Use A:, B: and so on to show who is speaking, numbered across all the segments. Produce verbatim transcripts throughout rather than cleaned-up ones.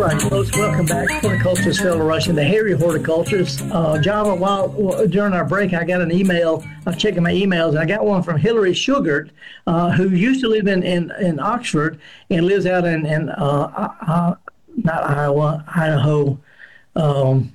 A: right, folks, welcome back. Horticulturist Fellow Rushing, the Hairy Horticulturist. Uh, Java, while during our break, I got an email. I was checking my emails, and I got one from Hillary Sugart, uh, who used to live in, in, in Oxford and lives out in, in uh, uh, not Iowa, Idaho, um,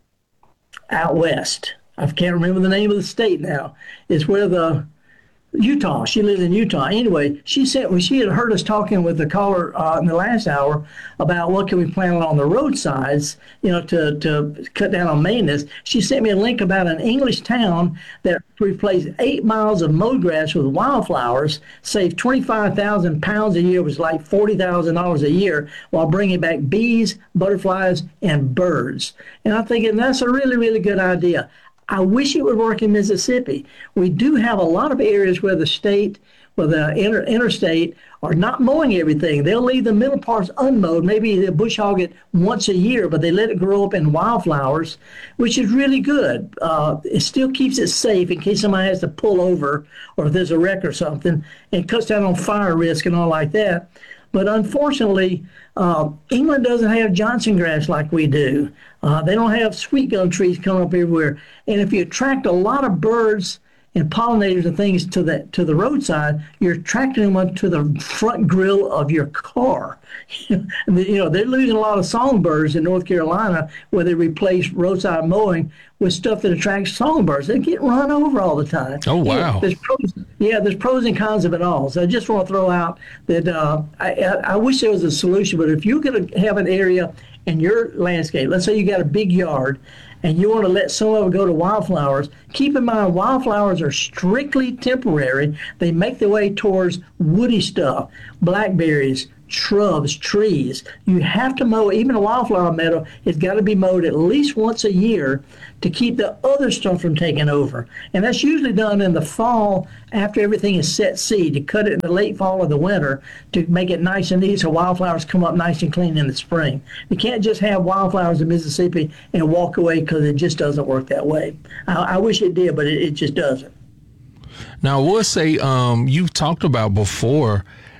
A: out west. I can't remember the name of the state now. It's where the Utah. She lives in Utah. Anyway, she said well, she had heard us talking with the caller uh, in the last hour about what can we plant on the roadsides, you know, to, to cut down on maintenance. She sent me a link about an English town that replaced eight miles of mowed grass with wildflowers, saved twenty-five thousand pounds a year, was like forty thousand dollars a year, while bringing back bees, butterflies, and birds. And I'm thinking that's a really, really good idea. I wish it would work in Mississippi. We do have a lot of areas where the state, where the inter, interstate are not mowing everything. They'll leave the middle parts unmowed. Maybe they bush hog it once a year, but they let it grow up in wildflowers, which is really good. Uh, it still keeps it safe in case somebody has to pull over or if there's a wreck or something, and cuts down on fire risk and all like that. But unfortunately, uh, England doesn't have Johnson grass like we do. Uh, they don't have sweet gum trees coming up everywhere. And if you attract a lot of birds and pollinators and things to the to the roadside, you're attracting them onto the front grill of your car. And the, you know, they're losing a lot of songbirds in North Carolina where they replace roadside mowing with stuff that attracts songbirds. They get run over all the time.
B: Oh, wow.
A: Yeah, there's pros, yeah, there's pros and cons of it all. So I just want to throw out that uh, I, I, I wish there was a solution, but if you're going to have an area in your landscape, let's say you got a big yard, and you want to let some of it go to wildflowers, keep in mind wildflowers are strictly temporary. They make their way towards woody stuff, blackberries, shrubs, trees. You have to mow, even a wildflower meadow, it's got to be mowed at least once a year to keep the other stuff from taking over. And that's usually done in the fall after everything is set seed, to cut it in the late fall or the winter to make it nice and neat so wildflowers come up nice and clean in the spring. You can't just have wildflowers in Mississippi and walk away because it just doesn't work that way. I, I wish it did, but it, it just doesn't.
B: Now, I will say um, you've talked about before,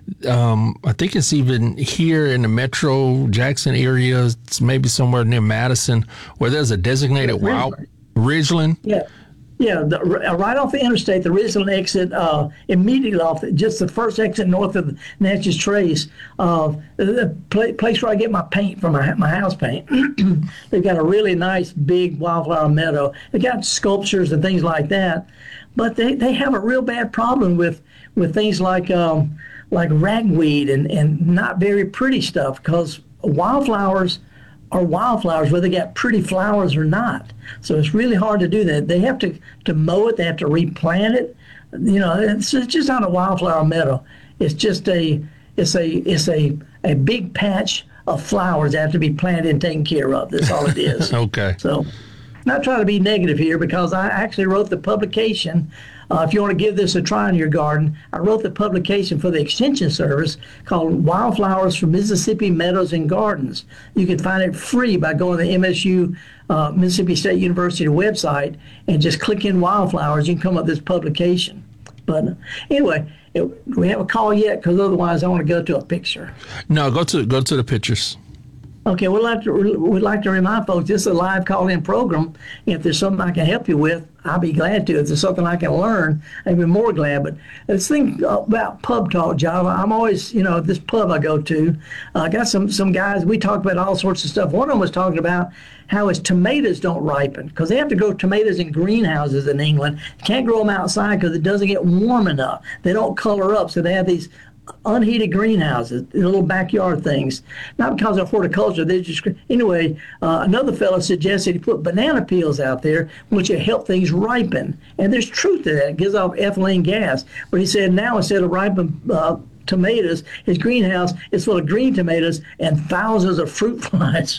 B: Um, I think it's even here in the Metro Jackson area, it's maybe somewhere near Madison, where there's a designated
A: yeah,
B: wild Ridgeland.
A: Yeah, yeah, the, right off the interstate, the Ridgeland exit, uh, immediately off, the, just the first exit north of Natchez Trace, uh, the pl- place where I get my paint from my, my house paint. They've got a really nice big wildflower meadow. They got sculptures and things like that, but they, they have a real bad problem with with things like. Um, like ragweed and, and not very pretty stuff, because wildflowers are wildflowers whether they got pretty flowers or not. So it's really hard to do that. They have to, to mow it, they have to replant it. You know, it's, it's just not a wildflower meadow. It's just a it's a it's a, a big patch of flowers that have to be planted and taken care of. That's all it is.
B: Okay.
A: So not trying to be negative here, because I actually wrote the publication. Uh, if you want to give this a try in your garden, I wrote the publication for the Extension Service called Wildflowers for Mississippi Meadows and Gardens. You can find it free by going to the M S U, uh, Mississippi State University website and just click in wildflowers. You can come up with this publication. But uh, anyway, it, do we have a call yet? Because otherwise I want to go to a picture.
B: No, go to go to the pictures.
A: Okay, we'd like to we'd like to remind folks this is a live call-in program. If there's something I can help you with, I'll be glad to. If there's something I can learn, I'd be more glad. But this thing about pub talk, Java, I'm always, you know, this pub I go to, I uh, got some some guys. We talk about all sorts of stuff. One of them was talking about how his tomatoes don't ripen because they have to grow tomatoes in greenhouses in England. You can't grow them outside because it doesn't get warm enough. They don't color up, so they have these unheated greenhouses, little backyard things. Not because of horticulture, they just anyway. Uh, another fellow suggested he put banana peels out there, which will help things ripen. And there's truth to that. It gives off ethylene gas. But he said now instead of ripening uh, tomatoes, his greenhouse is full of green tomatoes and thousands of fruit flies.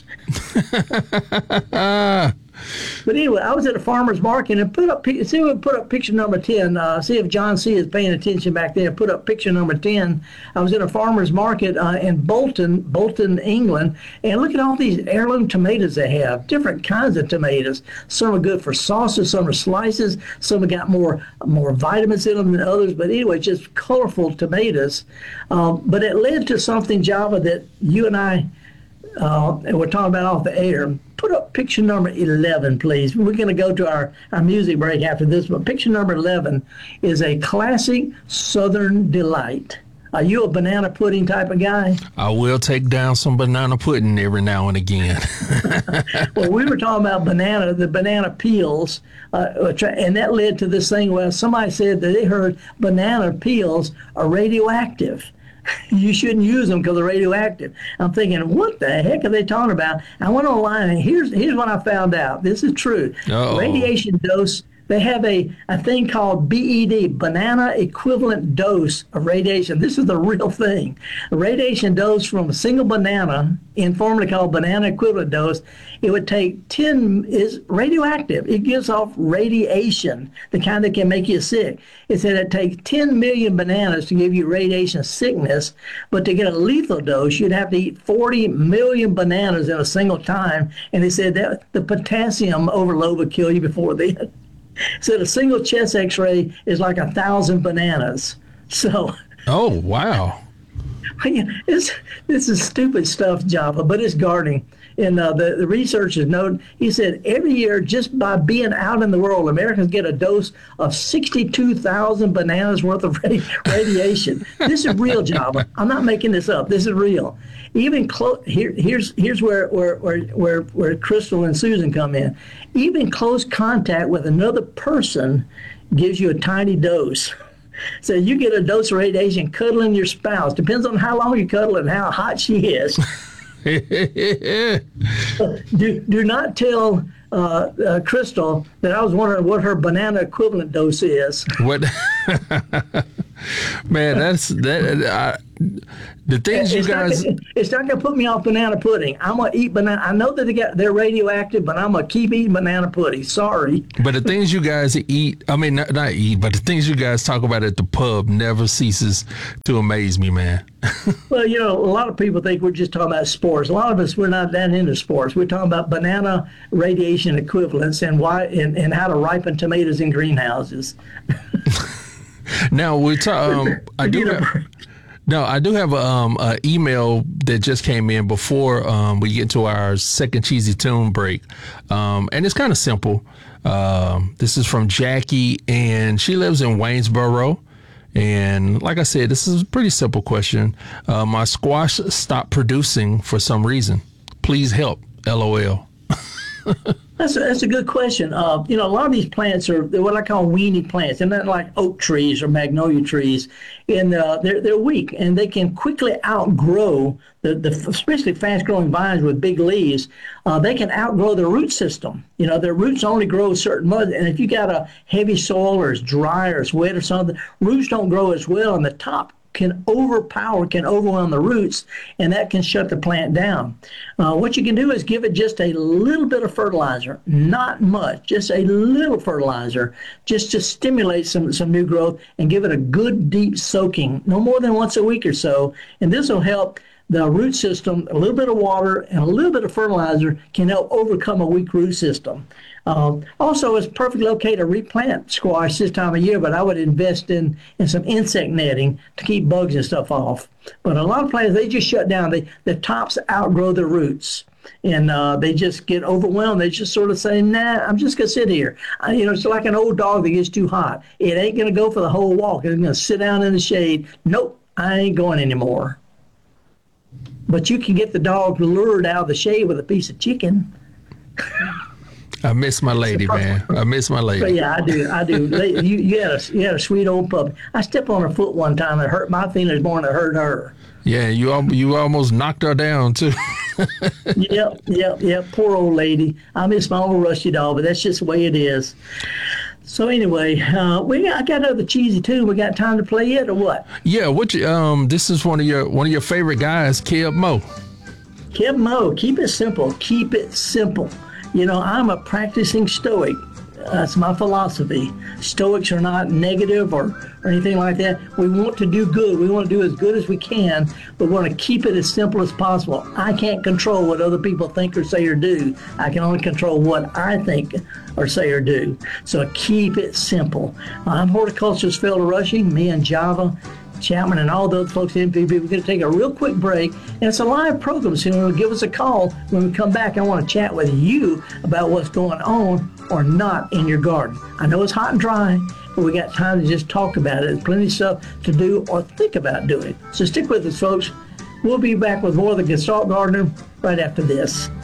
A: But anyway, I was at a farmer's market and put up, see if we put up picture number ten, uh, see if John C. is paying attention back there, put up picture number ten. I was at a farmer's market uh, in Bolton, Bolton, England, and look at all these heirloom tomatoes they have, different kinds of tomatoes. Some are good for sauces, some are slices, some have got more more vitamins in them than others, but anyway, just colorful tomatoes. Um, but it led to something, Java, that you and I uh, and we're talking about off the air. Put up picture number eleven, please. We're going to go to our, our music break after this, but picture number eleven is a classic Southern delight. Are you a banana pudding type of guy?
B: I will take down some banana pudding every now and again.
A: Well, we were talking about banana, the banana peels, uh, and that led to this thing where somebody said that they heard banana peels are radioactive. You shouldn't use them because they're radioactive. I'm thinking, what the heck are they talking about? I went online, and here's here's what I found out. This is true.
B: Uh-oh.
A: Radiation dose. They have a, a thing called B E D, banana equivalent dose of radiation. This is the real thing. A radiation dose from a single banana, informally called banana equivalent dose, it would take ten, is radioactive. It gives off radiation, the kind that can make you sick. It said it takes ten million bananas to give you radiation sickness, but to get a lethal dose, you'd have to eat forty million bananas at a single time. And they said that the potassium overload would kill you before then. Said a single chest x-ray is like a thousand bananas. So,
B: oh, wow.
A: This, this is stupid stuff, Java, but it's gardening. And uh, the, the researchers noted, he said, every year, just by being out in the world, Americans get a dose of sixty-two thousand bananas worth of radi- radiation. This is real, Java. I'm not making this up. This is real. Even close, here, here's here's where, where where where where Crystal and Susan come in. Even close contact with another person gives you a tiny dose. So you get a dose of radiation cuddling your spouse. Depends on how long you cuddle and how hot she is. do do not tell uh, uh, Crystal that I was wondering what her banana equivalent dose is.
B: What? Man, that's that. I, the things
A: it's
B: you guys.
A: Not, it's not going to put me off banana pudding. I'm going to eat banana. I know that they got they're radioactive, but I'm going to keep eating banana pudding. Sorry.
B: But the things you guys eat, I mean, not, not eat, but the things you guys talk about at the pub never ceases to amaze me, man.
A: Well, you know, a lot of people think we're just talking about sports. A lot of us, we're not that into sports. We're talking about banana radiation equivalents and why and, and how to ripen tomatoes in greenhouses.
B: Now we talk. Um, I do. Have, no, I do have a um, a email that just came in before um, we get into our second cheesy tune break, um, and it's kind of simple. Um, this is from Jackie, and she lives in Waynesboro. And like I said, this is a pretty simple question. Uh, my squash stopped producing for some reason. Please help. L O L.
A: That's a, that's a good question. Uh, you know, a lot of these plants are they're what I call weenie plants. They're not like oak trees or magnolia trees, and uh, they're they're weak and they can quickly outgrow the, the especially fast-growing vines with big leaves. Uh, they can outgrow their root system. You know, their roots only grow a certain much, and if you got a heavy soil or it's dry or it's wet or something, roots don't grow as well, and the top can overpower, can overwhelm the roots, and that can shut the plant down. Uh, what you can do is give it just a little bit of fertilizer, not much, just a little fertilizer, just to stimulate some, some new growth and give it a good deep soaking, no more than once a week or so, and this will help the root system. A little bit of water and a little bit of fertilizer can help overcome a weak root system. Um, also, it's perfectly okay to replant squash this time of year, but I would invest in, in some insect netting to keep bugs and stuff off. But a lot of plants, they just shut down. They, the tops outgrow their roots, and uh, they just get overwhelmed. They just sort of say, nah, I'm just going to sit here. I, you know, it's like an old dog that gets too hot. It ain't going to go for the whole walk. It's going to sit down in the shade. Nope, I ain't going anymore. But you can get the dog lured out of the shade with a piece of chicken.
B: I miss my lady, man. I miss my lady.
A: But yeah, I do. I do. They, you, you, had a, you had a sweet old puppy. I stepped on her foot one time. It hurt my feelings more than it hurt her.
B: Yeah, you al- you almost knocked her down, too.
A: Yep, yep, yep. Poor old lady. I miss my old Rusty dog, but that's just the way it is. So anyway, uh, we got, I got another cheesy tune. We got time to play it or what?
B: Yeah, what you, um, this is one of your one of your favorite guys, Keb Mo.
A: Keb Mo, keep it simple. Keep it simple. You know, I'm a practicing Stoic. That's my philosophy. Stoics are not negative or, or anything like that. We want to do good. We want to do as good as we can, but we want to keep it as simple as possible. I can't control what other people think or say or do. I can only control what I think or say or do. So keep it simple. I'm horticulturist Phil Rushing, me and Java. Chapman, and all those folks at M P B. We're going to take a real quick break, and it's a live program, so you'll give us a call when we come back. I want to chat with you about what's going on or not in your garden. I know it's hot and dry, but we got time to just talk about it. There's plenty of stuff to do or think about doing. So stick with us, folks. We'll be back with more of the Gestalt Gardener right after this.